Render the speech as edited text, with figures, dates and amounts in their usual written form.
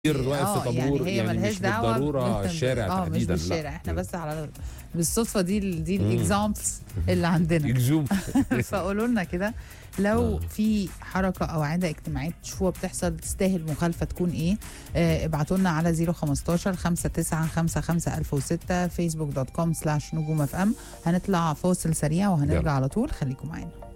واقف في طابور، هي يعني ملهاش مش دعوه بالضروره الشارع تحديدا. مش بالشارع، احنا بس على بالصدفه دي الاكزامبلز اللي عندنا. فقولوا لنا كده لو في حركه او عاده اجتماعيه تشوفوها بتحصل تستاهل مخالفه تكون ايه. ابعتوا لنا على 015 5955 1006 facebook.com/نجوم FM. هنطلع فاصل سريع وهنرجع على طول، خليكم معانا.